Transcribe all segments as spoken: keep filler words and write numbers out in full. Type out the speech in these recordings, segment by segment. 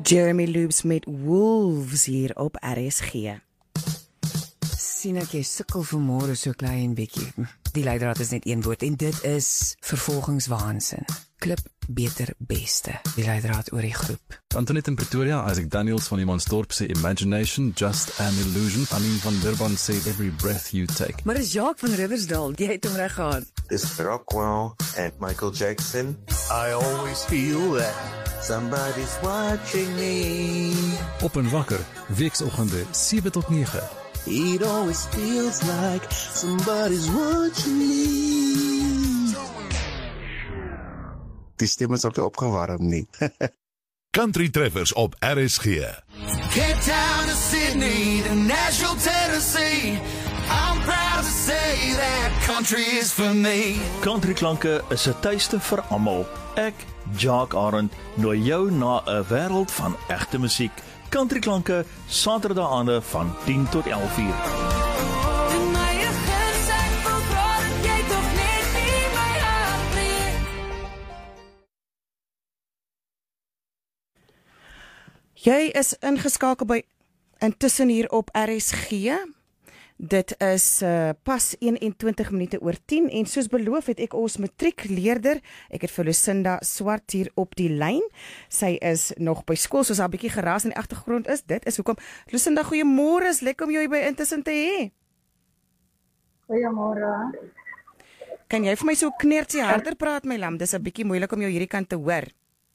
Jeremy Loops met Wolves hier op R S G. Sien ek jy sukkel vanmôre so klein bietjie. Die leidraad is net een woord en dit is vervolgingswaansin. Klip beter beste. Die leidraad oor die groep. Antoinette in Pretoria, Isaac Daniels van Imansdorp sê Imagination, Just an Illusion. Amin van Durban sê Every Breath You Take. Maar is Jacques van Riversdal, jy het hom reg gehad. Dis Rockwell and Michael Jackson. I always feel that Somebody's watching me. Op en wakker, weeksoggende sewe tot nege. It always feels like somebody's watching me. Die stem is ook opgewarm nie. Country Treffers op R S G. Cape Town to Sydney to Nashville, Tennessee. I'm proud to say that country is for me. Country klanke is 'n tuiste vir almal. Ek, Jacques Arend, nooi jou na 'n wêreld van egte musiek. Country klanke, Saterdae van tien tot elf uur. Jy is ingeskakel by intussen hier op R S G. Dit is uh, pas eenentwintig minute oor tien en soos beloof het ek ons matriekleerder, ek het vir Lucinda Swart hier op die lyn. Sy is nog by skool, soos haar bietjie geraas in die agtergrond is. Dit is hoekom. Lucinda, goeiemôre, is lekker om jou by intussen te hê. Goeiemôre. Kan jy vir my so knertjie harder praat, my lam? Dis 'n bietjie moeilik om jou hierdie kant te hoor.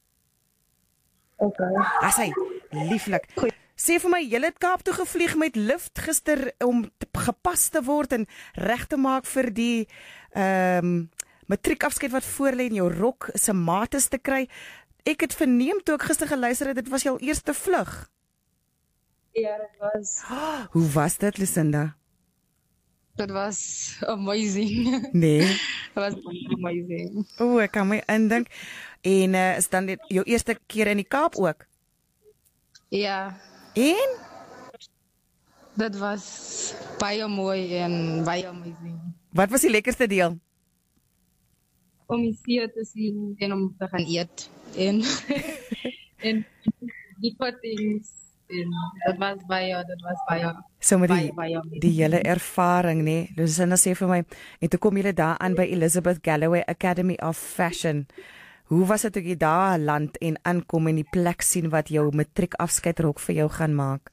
Okay. As hy lieflik. Sê vir my, jy het Kaap toe gevlieg met lift gister om te, gepas te word en reg te maak vir die ehm um, matriekafskeid wat voorlê en jou rok se mates te kry. Ek het verneem toe ek gister geluister het, dit was jou eerste vlug. Ja, dit was. Oh, hoe was dit, Lucinda? Dit was amazing. Nee. Dit was amazing. O, ek kan my indink. En uh, is dan dit jou eerste keer in die Kaap ook? Ja. En? Dit was baie mooi en baie amazing. Wat was die lekkerste deel? Om die see te sien en om te gaan eet. En, en die puddings. En dit was baie, dit was baie, so met die, baie, baie amazing. Die hele ervaring, nee. Lucinda sê vir my, en toe kom julle daar aan by Elizabeth Galloway Academy of Fashion. Hoe was dit toe jy daar land en aankom en die plek sien wat jou matriekafskeidrok vir jou gaan maak?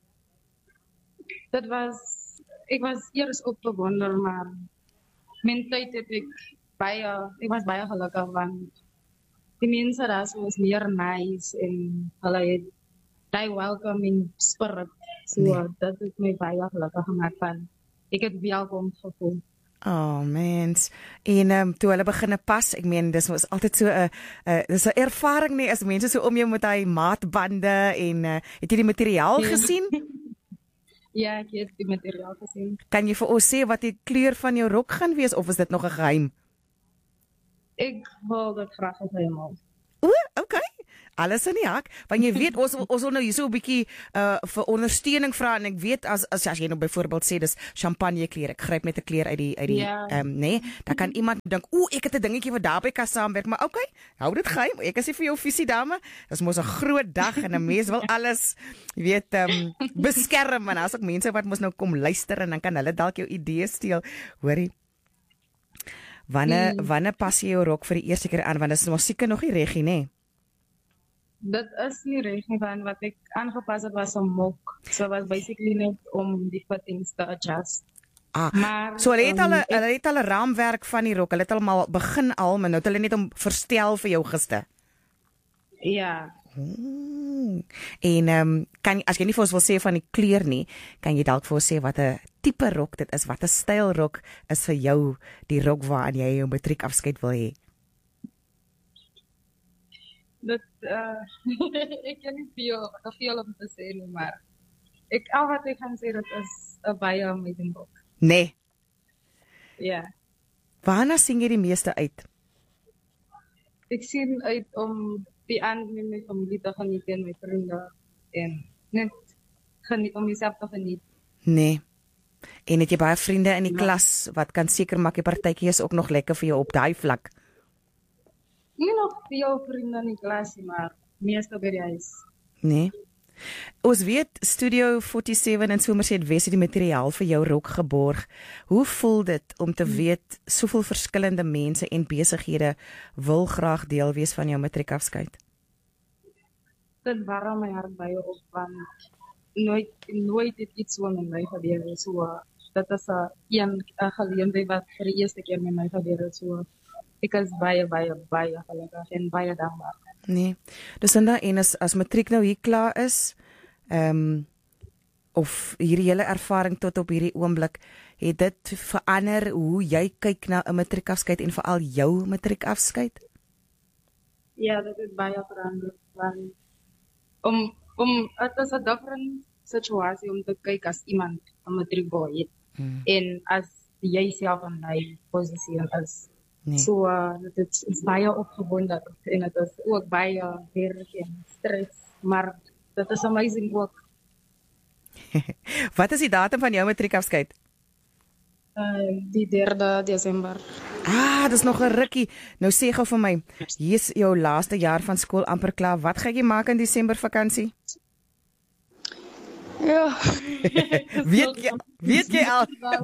Dit was, ek was eers opgewonde, maar mijn tyd het ek baie, ek was baie gelukkig, want die mense daar so is meer nice en hulle het die welcoming spirit, so nee. Dat het my baie gelukkig gemaak van, ek het welkom gevoel. Oh mens, en um, toe hulle beginne pas, ek meen, dis was altyd so 'n uh, uh, dis 'n ervaring nie, as mense so om jou met hy maatbande en uh, het jy die materiaal gesien? Ja, ek het die materiaal gesien. Kan jy vir ons sê wat die kleur van jou rok gaan wees, of is dit nog 'n geheim? Ek wil dit graag geheim hou. O, okay. Alles in die hak, want jy weet, ons, ons wil nou hier so 'n bietjie uh, vir ondersteuning vra, en ek weet, as, as, as jy nou byvoorbeeld sê, dis champagne kleur, ek gryp met 'n kleur uit die, uit die ja. um, nee, dan kan iemand dink, o, ek het 'n dingetjie wat daarby kan saamwerk, maar okay, hou dit geheim, ek is nie vir jou visie dame, dis mos 'n groot dag, en 'n mens wil alles, jy weet, um, beskerm, en as ook mense wat mos nou kom luister, en dan kan hulle dalk jou idees steel, hoorie, wanneer, hmm. wanneer pas jy jou rok vir die eerste keer aan, want dis mos seker nog nie reggie, nee? Dit is nie reg nie, want wat ek aangepas het was 'n mok. So was basically net om die fittings te adjust. Ah, maar so hulle het al 'n um, hulle het al 'n raamwerk van die rok. Hulle het almal begin al, maar nou het hulle net om verstel vir jou gister. Ja. Hmm. En ehm um, kan as jy nie vir ons wil sê van die kleur nie, kan jy dalk vir ons sê wat 'n tipe rok dit is, wat 'n styl rok is vir jou, die rok waaraan jy jou matriekafskeid wil hê? Dat, uh, ek kan nie veel, veel om te sê nie, maar ek, al wat ek gaan sê, dat is 'n baie amazing boek. Nee. Ja. Waarna sien jy die meeste uit? Ek sien uit om die aand met my familie te geniet en my vriende, en net geniet, om myself te geniet. Nee. En het jy baie vriende in die ja. klas, wat kan seker maak die partytjie is ook nog lekker vir jou op daai vlak? Nie nog veel vriende in die klas, maar meeste by die huis. Nee. Ons weet Studio vyf agt in Somerset Wes het die materiaal vir jou rok geborg. Hoe voel dit om te weet soveel verskillende mense en besighede wil graag deel wees van jou matriekafskeid? Dit warm my hart baie op, want nooit, nooit het iets so met my gebeur. So, dit is 'n een geleentheid wat vir die eerste keer met my gebeur het. So, ek is baie, baie, baie gelukkig en baie dankbaar. Nee, dus en dan en as, as matriek nou hier klaar is, um, of hierdie hele ervaring tot op hierdie oomblik, het dit verander hoe jy kyk na 'n matriekafskeid en veral jou matriekafskeid? Ja, dit het baie verander. Want om, om, het is 'n different situasie om te kyk as iemand 'n matriekboy het. Hmm. En as jy self in my posisie is. Nee. So, uh, dit is baie opgewonde en het is ook baie werk en stress, maar dit is amazing ook. Wat is die datum van jou matriekafskeid? Uh, die derde Desember. Ah, dis nog 'n rukkie. Nou sê gou vir my, hier is jou laaste jaar van skool amper klaar. Wat gaan jy maak in Desember vakansie? Ja. weet jy, weet jy al?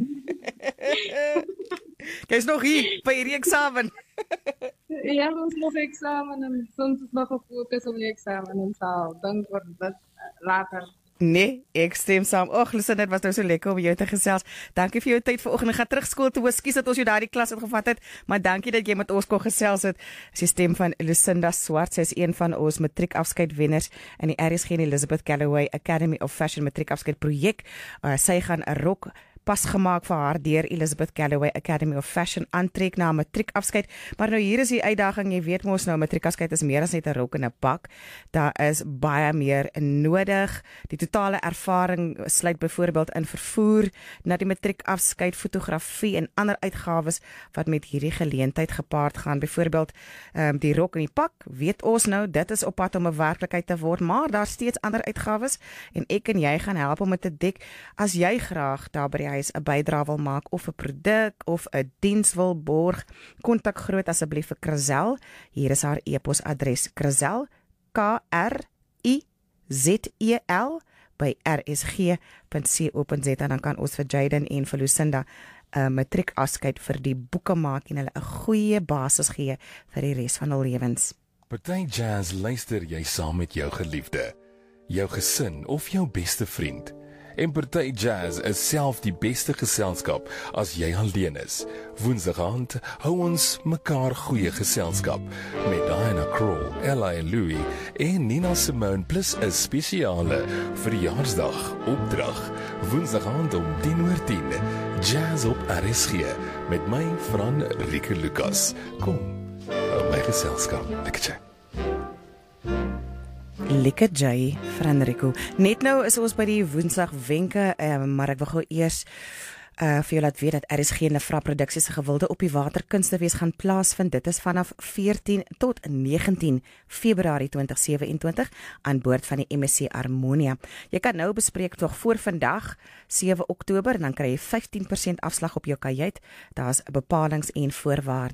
Jy's nog hier by hierdie eksamen. Ja, ons nog eksamen en soms is nog gefokus op die eksamen en so, dan word dit later. Nee, ek stem saam. Och, Lucinda, dit was nou so lekker om jou te gesels. Dankie vir jou tyd vanoggend. Ek gaan terug skool toe. Ekskuus dat ons jou daardie klas het gevat het, maar dankie dat jy met ons kon gesels het. Dis die stem van Lucinda Swart. Sy is een van ons matriekafskeidwenners in die R S G en Elizabeth Galloway Academy of Fashion matriekafskeid projek. Uh, sy gaan 'n rok pas gemaak vir haar deur Elizabeth Galloway Academy of Fashion aantrek na 'n matriekafskeid. Maar nou hier is die uitdaging, jy weet mos nou, matriekafskeid is meer as net 'n rok en 'n pak. Daar is baie meer nodig. Die totale ervaring sluit byvoorbeeld in vervoer na die matriekafskeid, fotografie en ander uitgawes wat met hierdie geleentheid gepaard gaan. Byvoorbeeld um, die rok en die pak, weet ons nou, dit is op pad om 'n werklikheid te word, maar daar's steeds ander uitgawes en ek en jy gaan help om dit te dek. As jy graag daar by die 'n bydrae wil maak of 'n produk of 'n diens wil borg, kontak groot asseblief vir Krazel. Hier is haar e-posadres: Krazel, K R I Z E L by r s g punt co punt z a. Dan kan ons vir Jaden en vir Lucinda 'n uh, matriekafskeid vir die boeke maak en hulle 'n goeie basis gee vir die res van hul lewens. Party Jazz luister jy saam met jou geliefde, jou gesin of jou beste vriend. En Party Jazz is self die beste geselskap as jy alleen is. Woensdag aand hou ons mekaar goeie geselskap met Diana Kroll, Ella en Louis en Nina Simone plus 'n spesiale verjaarsdag opdrag. Woensdag aand om tien oor tien. Jazz op R S G met my Fran Rieke Lucas. Kom, hou my geselskap. Lekker chat. Lekker Jay, Franrico. Net nou is ons by die Woensdag wenke, uh, maar ek wil gou eers uh, vir jou laat weet dat R S G en Lefra Produksies se gewilde op die water kunstefees gaan plaasvind. Dit is vanaf veertien tot negentien Februarie twintig sewe en twintig aan boord van die M S C Harmonia. Jy kan nou bespreek tog voor vandag sewe Oktober en dan kry jy vyftien persent afslag op jou kajuit. Daar's bepalings en voorwaardes